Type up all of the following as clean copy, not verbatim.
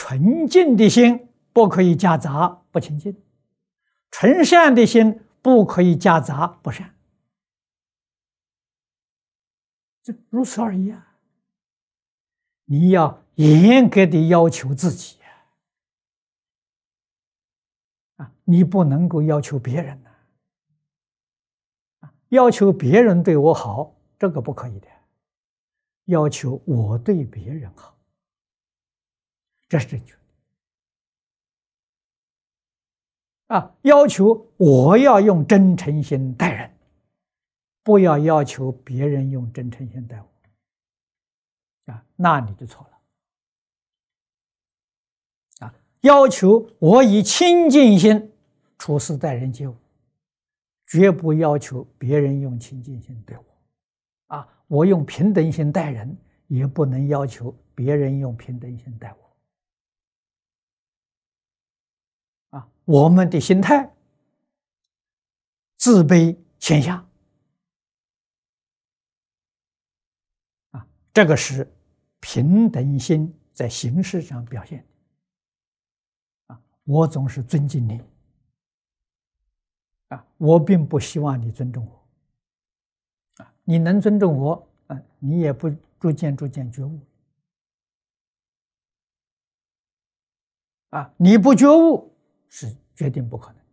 纯净的心不可以夹杂不清净，纯善的心不可以夹杂不善，这如此而已啊！你要严格的要求自己啊，你不能够要求别人要求别人对我好，这个不可以的。要求我对别人好，这是正确的。要求我要用真诚心待人，不要要求别人用真诚心待我。那你就错了。要求我以清净心处事待人接物，绝不要求别人用清净心对我。我用平等心待人，也不能要求别人用平等心待我。我们的心态自卑谦下，这个是平等心在形式上表现。我总是尊敬你，我并不希望你尊重我。你能尊重我，你也不逐渐觉悟。你不觉悟是决定不可能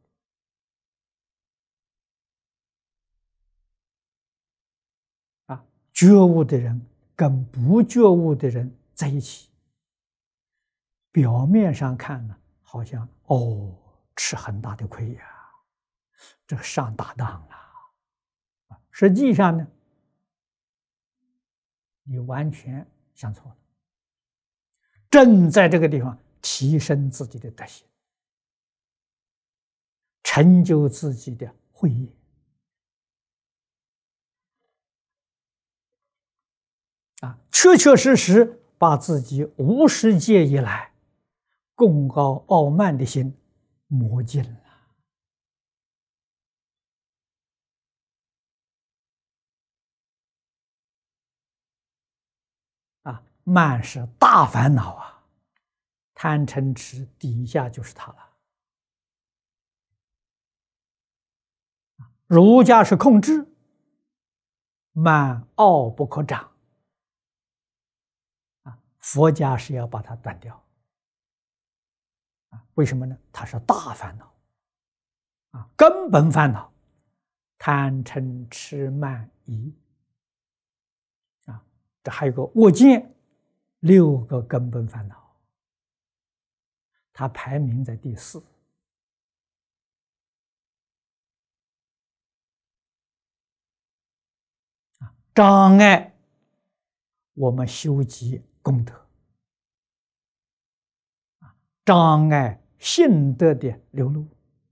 的。觉悟的人跟不觉悟的人在一起，表面上看呢，好像吃很大的亏呀，这个上大当了。实际上呢，你完全想错了，正在这个地方提升自己的德行，成就自己的慧业。确实把自己无始劫以来贡高傲慢的心磨尽了。慢是大烦恼啊，贪嗔痴底下就是它了。儒家是控制，慢傲不可长，佛家是要把它断掉。为什么呢？它是大烦恼根本烦恼，贪嗔痴慢疑这还有个恶见，6个根本烦恼，它排名在第4。障碍我们修集功德，障碍信德的流露。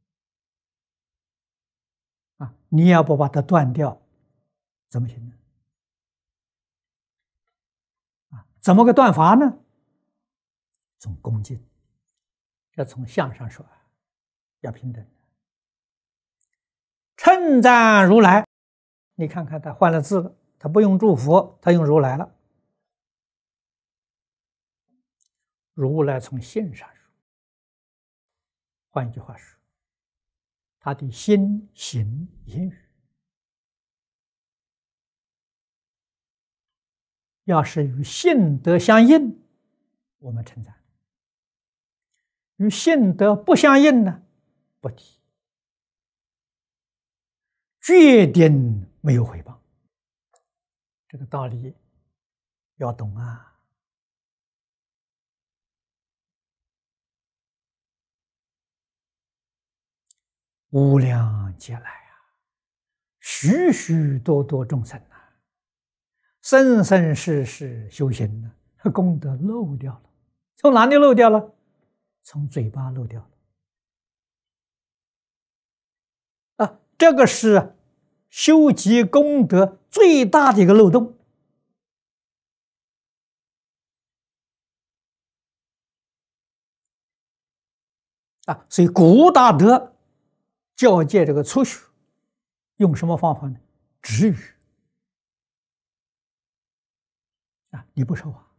你要不把它断掉，怎么行呢？怎么个断法呢？从恭敬，要从相上说，要平等。称赞如来，你看看他换了字了，他不用祝福，他用如来了。如来从性上说，换一句话说，他的心行言语，要是与性德相应，我们称赞；与性德不相应呢，不提，决定没有回报。这个道理要懂啊！无量劫来许许多多众生生生世世修行功德漏掉了。从哪里漏掉了？从嘴巴漏掉了。这个是修集功德最大的一个漏洞。所以古大德教诫这个初学，用什么方法呢？止语你不说话，